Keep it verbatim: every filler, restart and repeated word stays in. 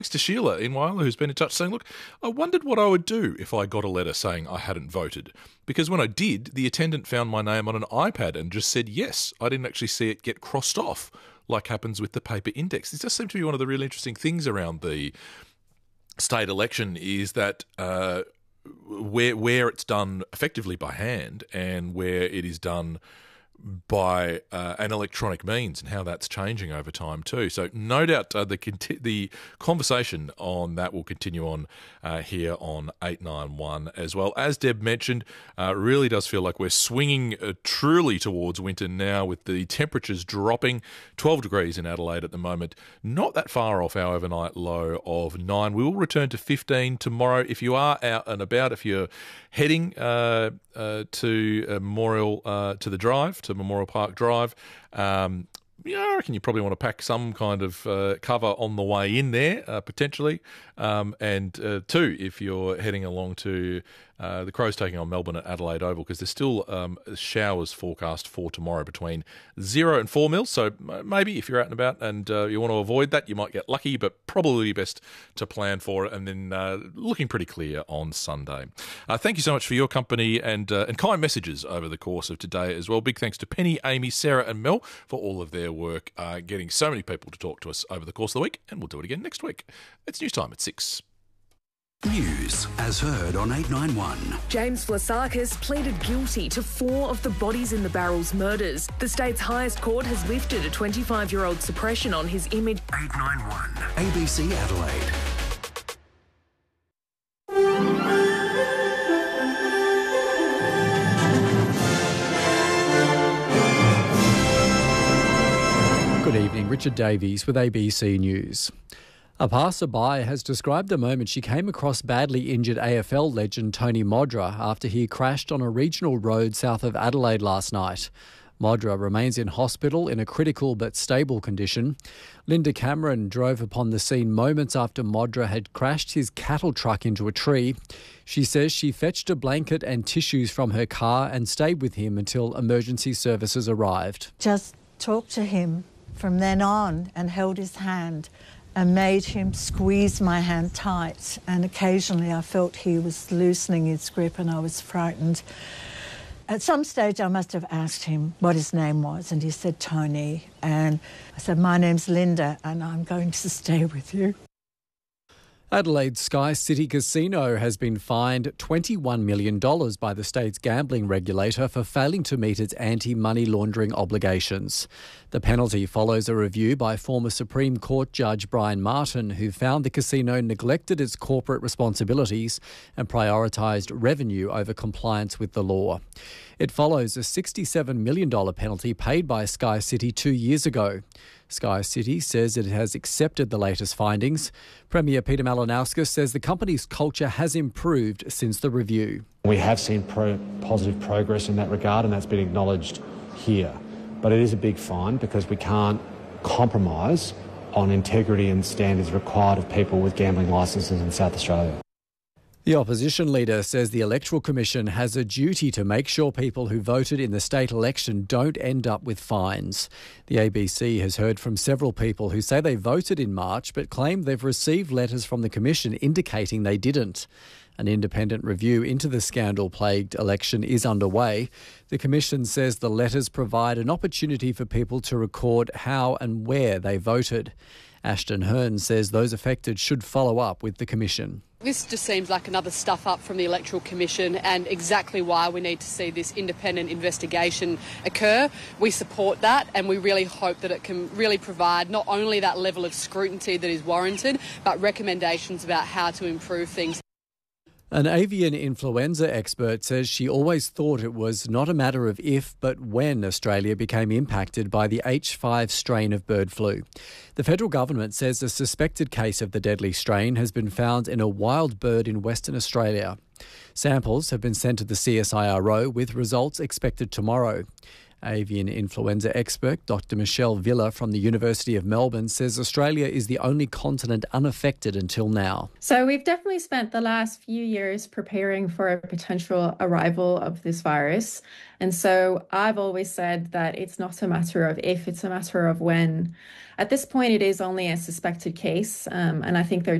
Thanks to Sheila in Whyalla, who's been in touch saying, look, I wondered what I would do if I got a letter saying I hadn't voted. Because when I did, the attendant found my name on an iPad and just said yes. I didn't actually see it get crossed off like happens with the paper index. This does seem to be one of the really interesting things around the state election is that uh, where where it's done effectively by hand and where it is done by uh, an electronic means and how that's changing over time too. So no doubt uh, the conti- the conversation on that will continue on uh, here on eight ninety-one as well. As Deb mentioned, uh, really does feel like we're swinging uh, truly towards winter now with the temperatures dropping. twelve degrees in Adelaide at the moment, not that far off our overnight low of nine. We will return to fifteen tomorrow. If you are out and about, if you're heading uh, uh, to uh, Memorial, uh, to the drive, to Memorial Park Drive, um, yeah, I reckon you probably want to pack some kind of uh, cover on the way in there, uh, potentially. Um, and uh, two, if you're heading along to uh, the Crows taking on Melbourne at Adelaide Oval, because there's still um, showers forecast for tomorrow between zero and four mils. So maybe if you're out and about and uh, you want to avoid that, you might get lucky, but probably best to plan for it. And then uh, looking pretty clear on Sunday. Uh, thank you so much for your company and uh, and kind messages over the course of today as well. Big thanks to Penny, Amy, Sarah and Mel for all of their work, uh, getting so many people to talk to us over the course of the week, and we'll do it again next week. It's news time at six. News as heard on eight ninety-one. James Vlasakis pleaded guilty to four of the bodies in the Barrels murders. The state's highest court has lifted a twenty-five-year-old suppression on his image. eight ninety-one A B C Adelaide. Good evening, Richard Davies with A B C News. A passerby has described the moment she came across badly injured A F L legend Tony Modra after he crashed on a regional road south of Adelaide last night. Modra remains in hospital in a critical but stable condition. Linda Cameron drove upon the scene moments after Modra had crashed his cattle truck into a tree. She says she fetched a blanket and tissues from her car and stayed with him until emergency services arrived. Just talked to him from then on and held his hand and made him squeeze my hand tight, and occasionally I felt he was loosening his grip and I was frightened. At some stage I must have asked him what his name was and he said Tony, and I said my name's Linda and I'm going to stay with you. Adelaide's Sky City Casino has been fined twenty-one million dollars by the state's gambling regulator for failing to meet its anti-money laundering obligations. The penalty follows a review by former Supreme Court Judge Brian Martin, who found the casino neglected its corporate responsibilities and prioritised revenue over compliance with the law. It follows a sixty-seven million dollars penalty paid by Sky City two years ago. Sky City says it has accepted the latest findings. Premier Peter Malinauskas says the company's culture has improved since the review. We have seen pro- positive progress in that regard, and that's been acknowledged here. But it is a big fine because we can't compromise on integrity and standards required of people with gambling licences in South Australia. The opposition leader says the Electoral Commission has a duty to make sure people who voted in the state election don't end up with fines. The A B C has heard from several people who say they voted in March but claim they've received letters from the Commission indicating they didn't. An independent review into the scandal-plagued election is underway. The Commission says the letters provide an opportunity for people to record how and where they voted. Ashton Hearn says those affected should follow up with the Commission. This just seems like another stuff-up from the Electoral Commission and exactly why we need to see this independent investigation occur. We support that and we really hope that it can really provide not only that level of scrutiny that is warranted, but recommendations about how to improve things. An avian influenza expert says she always thought it was not a matter of if, but when Australia became impacted by the H five strain of bird flu. The federal government says a suspected case of the deadly strain has been found in a wild bird in Western Australia. Samples have been sent to the C S I R O with results expected tomorrow. Avian influenza expert Doctor Michelle Villa from the University of Melbourne says Australia is the only continent unaffected until now. So we've definitely spent the last few years preparing for a potential arrival of this virus. And so I've always said that it's not a matter of if, it's a matter of when. At this point, it is only a suspected case, um, and I think there